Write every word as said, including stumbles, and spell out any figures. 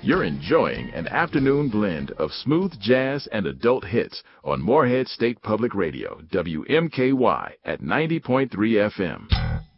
You're enjoying an afternoon blend of smooth jazz and adult hits on Morehead State Public Radio, W M K Y, at ninety point three F M.